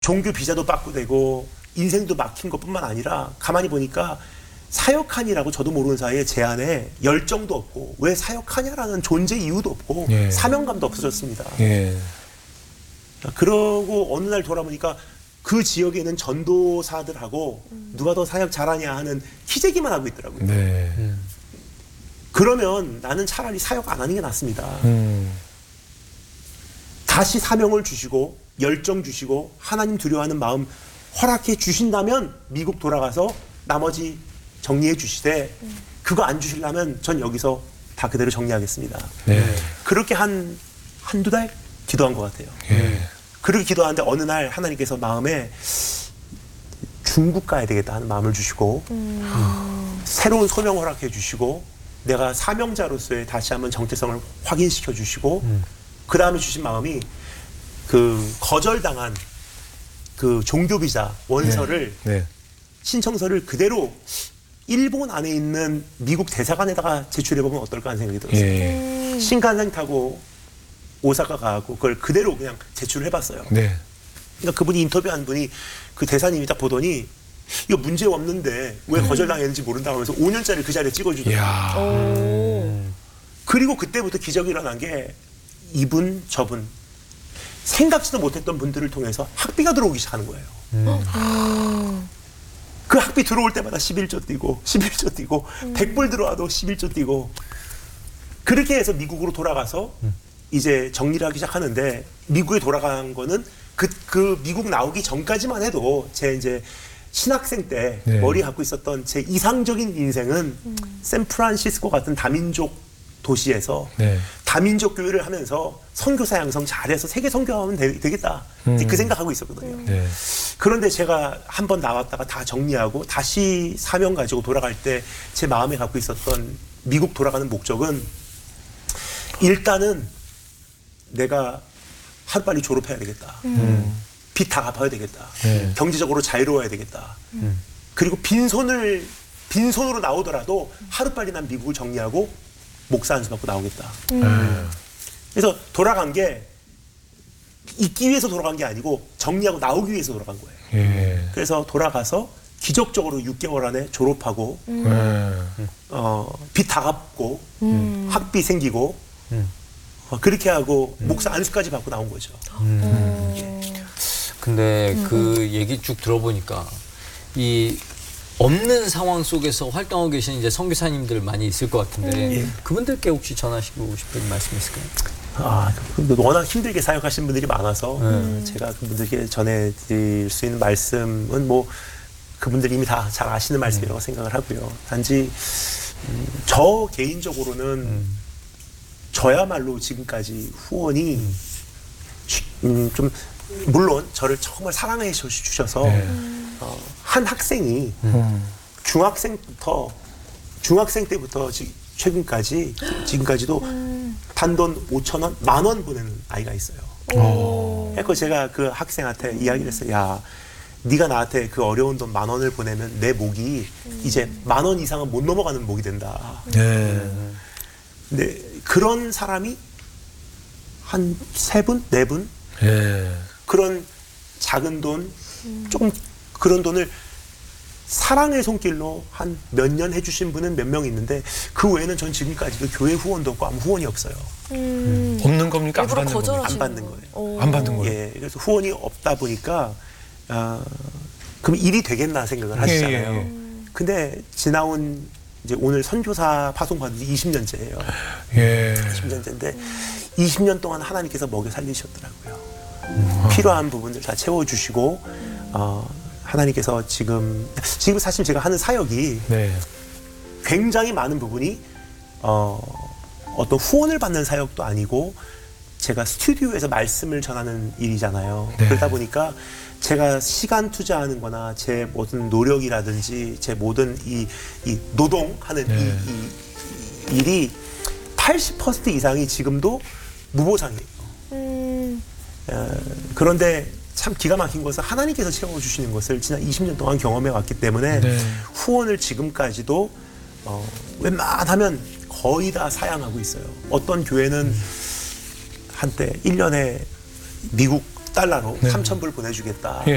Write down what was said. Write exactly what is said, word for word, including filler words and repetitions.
종교 비자도 받고 되고 인생도 막힌 것뿐만 아니라 가만히 보니까 사역하니라고 저도 모르는 사이에 제 안에 열정도 없고 왜 사역하냐라는 존재 이유도 없고 예. 사명감도 없어졌습니다. 예. 그러고 어느 날 돌아보니까 그 지역에 있는 전도사들하고 음. 누가 더 사역 잘하냐 하는 키재기만 하고 있더라고요. 네. 음. 그러면 나는 차라리 사역 안 하는 게 낫습니다. 음. 다시 사명을 주시고 열정 주시고 하나님 두려워하는 마음 허락해 주신다면 미국 돌아가서 나머지 정리해 주시되 음. 그거 안 주시려면 전 여기서 다 그대로 정리하겠습니다. 네. 그렇게 한 한두 달 기도한 것 같아요. 네. 그렇게 기도하는데 어느 날 하나님께서 마음에 중국 가야 되겠다 하는 마음을 주시고 음. 새로운 소명 허락해 주시고 내가 사명자로서의 다시 한번 정체성을 확인시켜 주시고 음. 그 다음에 주신 마음이 그 거절당한 그 종교비자 원서를 네. 네. 신청서를 그대로 일본 안에 있는 미국 대사관에다가 제출해보면 어떨까 하는 생각이 들었어요. 예. 음. 신칸센 타고 오사카 가고 그걸 그대로 그냥 제출을 해봤어요. 네. 그러니까 그분이 인터뷰한 분이 그 대사님이 딱 보더니 이거 문제 없는데 왜 음. 거절당했는지 모른다고 하면서 오 년짜리 그 자리에 찍어주더라고요. 음. 그리고 그때부터 기적이 일어난 게 이분 저분 생각지도 못했던 분들을 통해서 학비가 들어오기 시작하는 거예요. 음. 음. 그 학비 들어올 때마다 십일조 띄고 십일조 띄고 음. 백 불 들어와도 십일조 띄고 그렇게 해서 미국으로 돌아가서 음. 이제 정리를 하기 시작하는데 미국에 돌아간 거는 그, 그 미국 나오기 전까지만 해도 제 이제 신학생 때 네. 머리 갖고 있었던 제 이상적인 인생은 음. 샌프란시스코 같은 다민족 도시에서 네. 다민족 교회를 하면서 선교사 양성 잘해서 세계 선교하면 되, 되겠다 음. 그 생각하고 있었거든요. 네. 그런데 제가 한 번 나왔다가 다 정리하고 다시 사명 가지고 돌아갈 때 제 마음에 갖고 있었던 미국 돌아가는 목적은 일단은 내가 하루빨리 졸업해야 되겠다. 음. 빚 다 갚아야 되겠다. 네. 경제적으로 자유로워야 되겠다. 음. 그리고 빈손을 빈손으로 나오더라도 하루빨리 난 미국을 정리하고 목사 안수 받고 나오겠다. 음. 그래서 돌아간 게 있기 위해서 돌아간 게 아니고 정리하고 나오기 위해서 돌아간 거예요. 예. 그래서 돌아가서 기적적으로 육 개월 안에 졸업하고 음. 어, 빚 다 갚고 음. 학비 생기고 음. 어, 그렇게 하고 음. 목사 안수까지 받고 나온 거죠. 음. 예. 근데 음. 그 얘기 쭉 들어보니까 이 없는 상황 속에서 활동하고 계신 이제 선교사님들 많이 있을 것 같은데 예. 그분들께 혹시 전하시고 싶은 말씀 있을까요? 아, 워낙 힘들게 사역하신 분들이 많아서 음. 제가 그분들께 전해드릴 수 있는 말씀은 뭐 그분들이 이미 다 잘 아시는 말씀이라고 음. 생각을 하고요. 단지 음, 저 개인적으로는 음. 저야말로 지금까지 후원이 음. 음, 좀 물론 저를 정말 사랑해 주셔서 네. 어, 한 학생이 음. 중학생부터 중학생 때부터 지, 최근까지 지금까지도 음. 단돈 오천 원, 만 원 보내는 아이가 있어요. 그래서 제가 그 학생한테 이야기를 했어요. 야, 네가 나한테 그 어려운 돈 만 원을 보내면 내 목이 음. 이제 만 원 이상은 못 넘어가는 목이 된다. 네. 근데 그런 사람이 한 세 분, 네 분 네. 그런 작은 돈, 음. 조금 그런 돈을 사랑의 손길로 한 몇 년 해주신 분은 몇 명 있는데 그 외에는 전 지금까지도 교회 후원도 없고 아무 후원이 없어요. 음. 없는 겁니까? 안 받는 겁니까? 안 받는 거예요. 오. 안 받는 거예요. 예, 그래서 후원이 없다 보니까 어, 그럼 일이 되겠나 생각을 하시잖아요. 예, 예. 근데 지나온 이제 오늘 선교사 파송 받은 지 이십 년째예요. 예. 이십 년째인데 음. 이십 년 동안 하나님께서 먹여 살리셨더라고요. 음. 필요한 부분들 다 채워주시고 어, 하나님께서 지금 지금 사실 제가 하는 사역이 네. 굉장히 많은 부분이 어, 어떤 후원을 받는 사역도 아니고 제가 스튜디오에서 말씀을 전하는 일이잖아요. 네. 그러다 보니까 제가 시간 투자하는 거나 제 모든 노력이라든지 제 모든 이, 이 노동하는 네. 이, 이 일이 팔십 퍼센트 이상이 지금도 무보상이에요. 음. 어, 그런데 참 기가 막힌 것은 하나님께서 채워주시는 것을 지난 이십 년 동안 경험해 왔기 때문에 네. 후원을 지금까지도 어, 웬만하면 거의 다 사양하고 있어요. 어떤 교회는 음. 한때 일 년에 미국 달러로 네. 삼천 불 보내주겠다. 예.